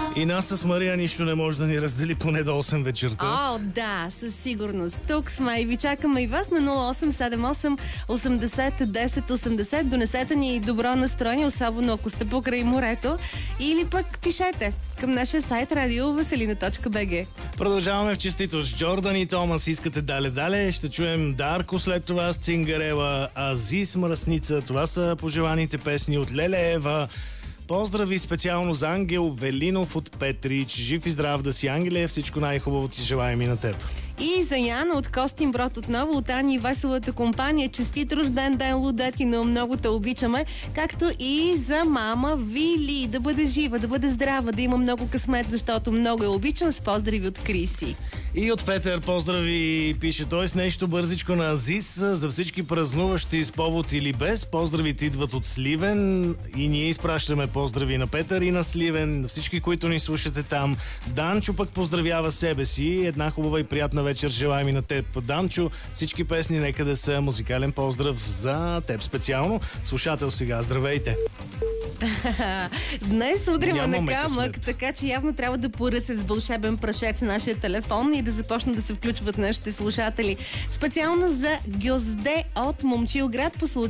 И нас с Мария нищо не може да ни раздели поне до 8 вечерта. О, да, със сигурност. Тук сме и ви чакаме и вас на 0878 80 10 80. Донесете ни добро настроение, особено ако сте покрай морето. Или пък пишете към нашия сайт radioveselina.bg. Продължаваме в честитост. Джордан и Томас искате дале. Ще чуем Дарко след това с Цингарела, Азис Мръсница. Това са пожеланите песни от Леле Ева. Поздрави специално за Ангел Велинов от Петрич. Жив и здрав да си, Ангеле. Всичко най-хубаво ти желаем и на теб. И за Яна от Костинброд отново, от Ани и веселата компания. Честит рожден ден, Лудетино, много те обичаме. Както и за мама Вили. Да бъде жива, да бъде здрава, да има много късмет, защото много я обичам. С поздрави от Криси. И от Петър поздрави, пише той с нещо бързичко на Азис за всички празнуващи с повод или без. Поздравите идват от Сливен и ние изпращаме поздрави на Петър и на Сливен, всички, които ни слушате там. Данчо пък поздравява себе си. Една хубава и приятна вечер желаем и на теб, Данчо. Всички песни нека да са музикален поздрав за теб специално. Слушател сега, здравейте! Днес удрима на камък, така че явно трябва да поръсе с вълшебен прашец нашия телефон и да започнат да се включват нашите слушатели. Специално за Гьозде от Момчилград по случай